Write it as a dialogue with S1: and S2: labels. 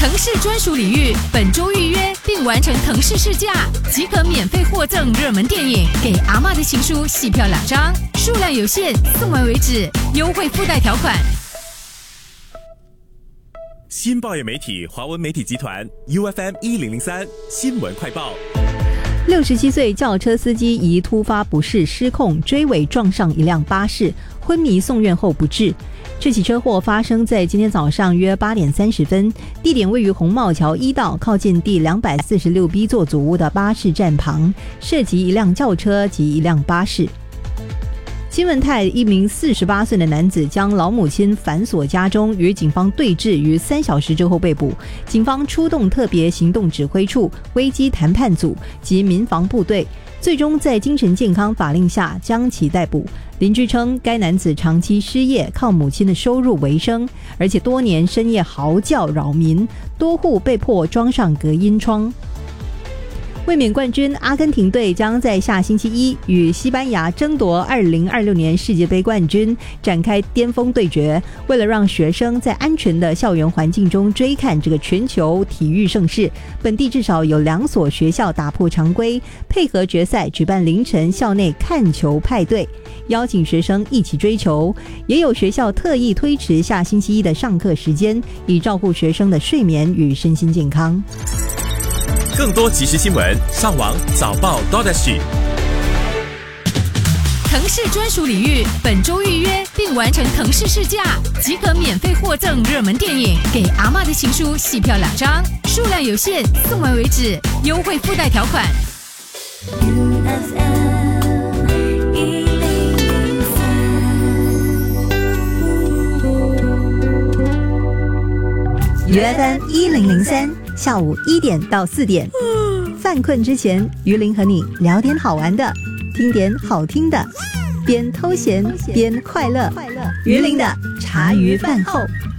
S1: 腾势专属礼遇，本周预约并完成腾势试驾，即可免费获赠热门电影《给阿嬷的情书》戏票2张，数量有限，送完为止，优惠附带条款。
S2: 新报业媒体华文媒体集团 UFM1003 新闻快报。
S3: 67岁轿车司机疑突发不适失控追尾撞上一辆巴士，昏迷送院后不治。这起车祸发生在今天早上约8点30分，地点位于红帽桥1道靠近第 246B 座组屋的巴士站旁，涉及一辆轿车及一辆巴士。金文泰一名48岁的男子将老母亲反锁家中，与警方对峙于3小时之后被捕。警方出动特别行动指挥处、危机谈判组及民防部队，最终在精神健康法令下将其逮捕。邻居称，该男子长期失业，靠母亲的收入为生，而且多年深夜嚎叫扰民，多户被迫装上隔音窗。卫冕冠军阿根廷队将在下星期一与西班牙争夺2026年世界杯冠军，展开巅峰对决。为了让学生在安全的校园环境中追看这个全球体育盛事，本地至少有2所学校打破常规，配合决赛举办凌晨校内看球派对，邀请学生一起追球。也有学校特意推迟下星期一的上课时间，以照顾学生的睡眠与身心健康。
S2: 更多即时新闻，上网早报 .SG。
S1: 腾势专属礼遇，本周预约并完成腾势试驾，即可免费获赠热门电影《给阿嬷的情书》戏票2张，数量有限，送完为止，优惠附带条款。
S3: UFM1003下午1点到4点，犯困之前，于林和你聊点好玩的，听点好听的，边偷闲边快乐。于林的茶余饭后。